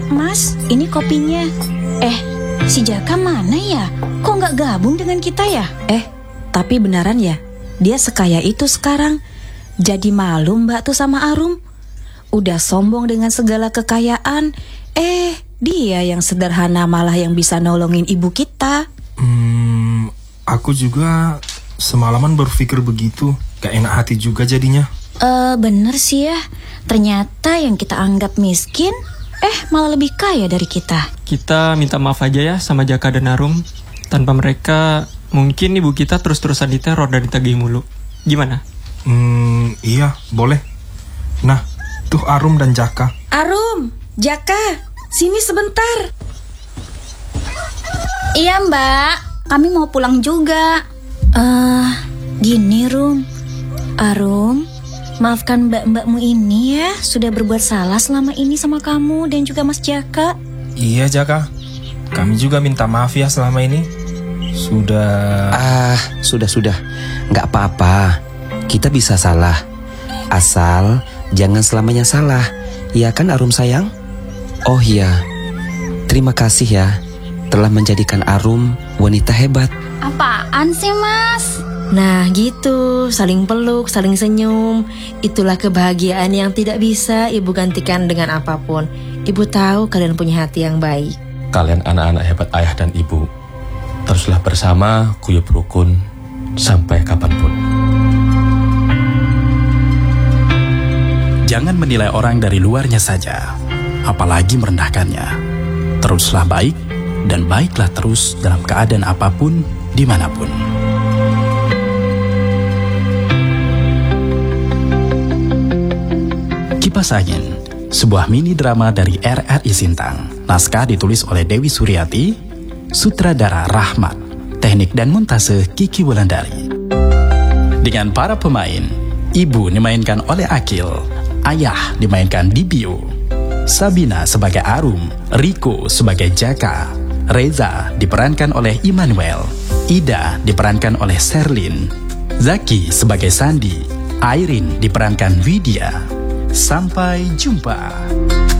Mas, ini kopinya. Si Jaka mana ya? Kok nggak gabung dengan kita ya? Tapi beneran ya, dia sekaya itu sekarang. Jadi malu Mbak tuh sama Arum. Udah sombong dengan segala kekayaan. Dia yang sederhana malah yang bisa nolongin ibu kita. Aku juga semalaman berpikir begitu. Gak enak hati juga jadinya. Bener sih ya. Ternyata yang kita anggap miskin, malah lebih kaya dari kita. Kita minta maaf aja ya sama Jaka dan Arum. Tanpa mereka, mungkin ibu kita terus-terusan diteror dan ditagih mulu. Gimana? Iya, boleh. Nah, tuh Arum dan Jaka. Arum, Jaka, sini sebentar. Iya Mbak, kami mau pulang juga. Gini Rum, Arum, maafkan mbak-mbakmu ini ya, sudah berbuat salah selama ini sama kamu dan juga Mas Jaka. Iya Jaka, kami juga minta maaf ya selama ini. Sudah. Nggak apa-apa. Kita bisa salah. Asal jangan selamanya salah. Ya kan Arum sayang? Oh iya, terima kasih ya telah menjadikan Arum wanita hebat. Apaan sih Mas? Nah gitu, saling peluk, saling senyum. Itulah kebahagiaan yang tidak bisa ibu gantikan dengan apapun. Ibu tahu kalian punya hati yang baik. Kalian anak-anak hebat ayah dan ibu. Teruslah bersama, guyub rukun, sampai kapanpun. Jangan menilai orang dari luarnya saja, apalagi merendahkannya. Teruslah baik, dan baiklah terus dalam keadaan apapun, dimanapun. Kipas Angin, sebuah mini drama dari RRI Sintang. Naskah ditulis oleh Dewi Suryati, sutradara Rahmat, teknik dan montase Kiki Wulandari. Dengan para pemain, ibu dimainkan oleh Akil, ayah dimainkan Dibio, Sabina sebagai Arum, Riko sebagai Jaka, Reza diperankan oleh Immanuel, Ida diperankan oleh Sherlyn, Zaki sebagai Sandi, Airin diperankan Widya. Sampai jumpa.